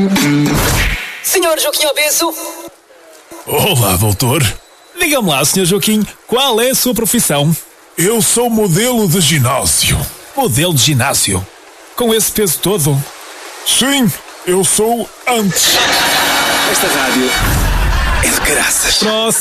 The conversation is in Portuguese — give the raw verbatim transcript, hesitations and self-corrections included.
senhor Joaquim Obeso. Olá, doutor. Diga-me lá, senhor Joaquim, qual é a sua profissão? Eu sou modelo de ginásio. Modelo de ginásio? Com esse peso todo? Sim, eu sou antes. Esta rádio é de graças. Próximo.